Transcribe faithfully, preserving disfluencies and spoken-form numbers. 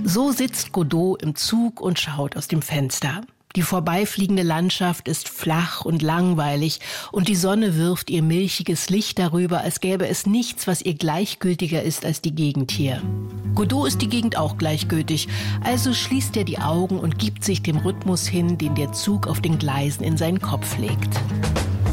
So sitzt Godot im Zug und schaut aus dem Fenster. Die vorbeifliegende Landschaft ist flach und langweilig und die Sonne wirft ihr milchiges Licht darüber, als gäbe es nichts, was ihr gleichgültiger ist als die Gegend hier. Godot ist die Gegend auch gleichgültig, also schließt er die Augen und gibt sich dem Rhythmus hin, den der Zug auf den Gleisen in seinen Kopf legt.